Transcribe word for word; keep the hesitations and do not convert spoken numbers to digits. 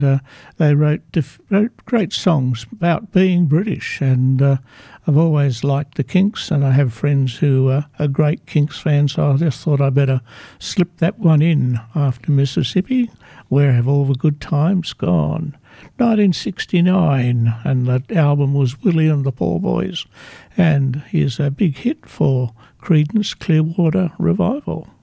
Uh, they wrote, dif- wrote great songs about being British, and uh, I've always liked the Kinks, and I have friends who uh, are great Kinks fans, so I just thought I'd better slip that one in after Mississippi. Where have all the good times gone? nineteen sixty-nine, and the album was Willie and the Poor Boys, and here's a big hit for Creedence Clearwater Revival.